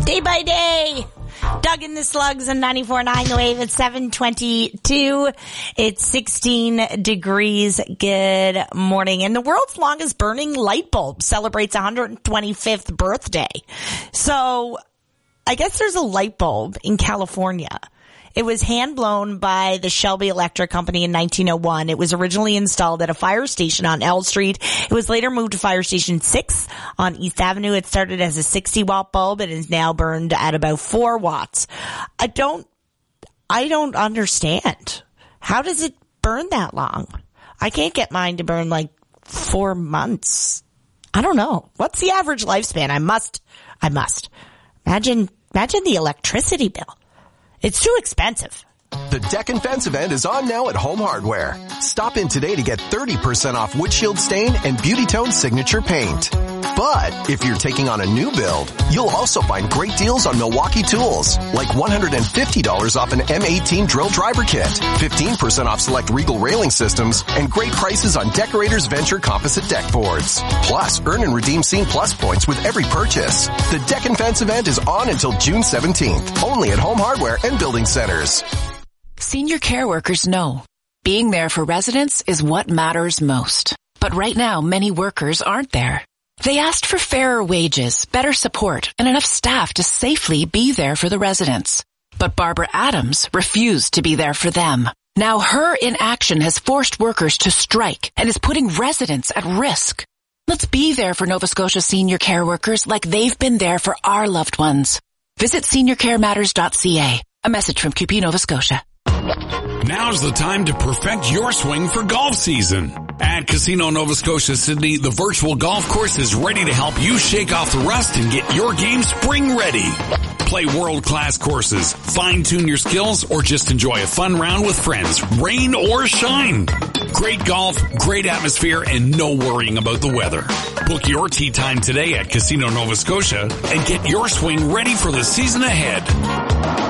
Day by day. Doug and the Slugs on 94.9 The Wave at 7:22. It's 16 degrees. Good morning. And the world's longest burning light bulb celebrates 125th birthday. So I guess there's a light bulb in California. It was hand-blown by the Shelby Electric Company in 1901. It was originally installed at a fire station on L Street. It was later moved to Fire Station 6 on East Avenue. It started as a 60-watt bulb and is now burned at about 4 watts. I don't understand. How does it burn that long? I can't get mine to burn like 4 months. I don't know. What's the average lifespan? I must. Imagine the electricity bill. It's too expensive. The Deck and Fence event is on now at Home Hardware. Stop in today to get 30% off windshield stain and Beauty Tone signature paint. But if you're taking on a new build, you'll also find great deals on Milwaukee tools, like $150 off an M18 drill driver kit, 15% off select Regal railing systems, and great prices on Decorators Venture composite deck boards. Plus, earn and redeem Scene Plus points with every purchase. The Deck and Fence event is on until June 17th, only at Home Hardware and Building Centers. Senior care workers know being there for residents is what matters most. But right now, many workers aren't there. They asked for fairer wages, better support, and enough staff to safely be there for the residents. But Barbara Adams refused to be there for them. Now her inaction has forced workers to strike and is putting residents at risk. Let's be there for Nova Scotia senior care workers like they've been there for our loved ones. Visit seniorcarematters.ca. A message from QP Nova Scotia. Now's the time to perfect your swing for golf season. At Casino Nova Scotia Sydney, the virtual golf course is ready to help you shake off the rust and get your game spring ready. Play world-class courses, fine-tune your skills, or just enjoy a fun round with friends, rain or shine. Great golf, great atmosphere, and no worrying about the weather. Book your tee time today at Casino Nova Scotia and get your swing ready for the season ahead.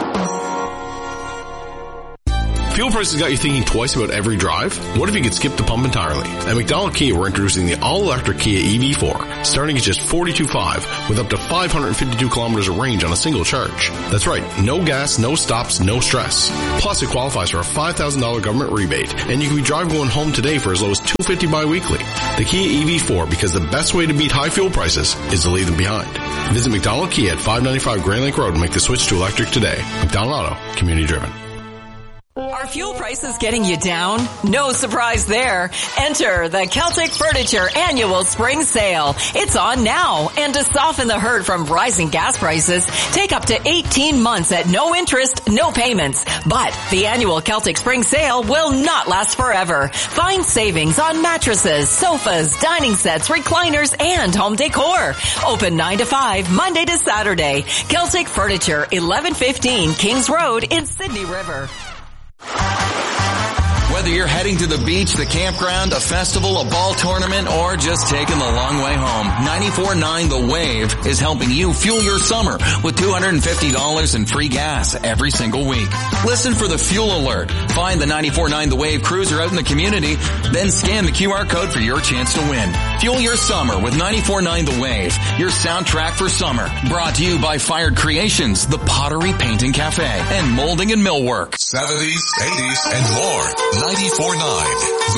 Fuel prices got you thinking twice about every drive? What if you could skip the pump entirely? At McDonald Kia, we're introducing the all-electric Kia EV4, starting at just $42,500 with up to 552 kilometers of range on a single charge. That's right, no gas, no stops, no stress. Plus, it qualifies for a $5,000 government rebate, and you can be driving going home today for as low as $250 bi-weekly. The Kia EV4, because the best way to beat high fuel prices is to leave them behind. Visit McDonald Kia at 595 Grand Lake Road and make the switch to electric today. McDonald Auto, community driven. Are fuel prices getting you down? No surprise there. Enter the Celtic Furniture Annual Spring Sale. It's on now. And to soften the hurt from rising gas prices, take up to 18 months at no interest, no payments. But the annual Celtic Spring Sale will not last forever. Find savings on mattresses, sofas, dining sets, recliners, and home decor. Open 9 to 5, Monday to Saturday. Celtic Furniture, 1115 Kings Road in Sydney River. Whether you're heading to the beach, the campground, a festival, a ball tournament, or just taking the long way home, 94.9 The Wave is helping you fuel your summer with $250 in free gas every single week. Listen for the fuel alert. Find the 94.9 The Wave cruiser out in the community, then scan the QR code for your chance to win. Fuel your summer with 94.9 The Wave, your soundtrack for summer. Brought to you by Fired Creations, the Pottery Painting Cafe, and Molding and Millwork. 70s, 80s, and more. 94.9